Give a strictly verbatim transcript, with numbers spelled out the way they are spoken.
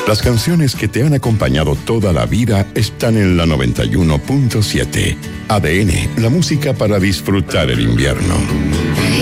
Las canciones que te han acompañado toda la vida están en la noventa y uno punto siete. A D N, la música para disfrutar el invierno.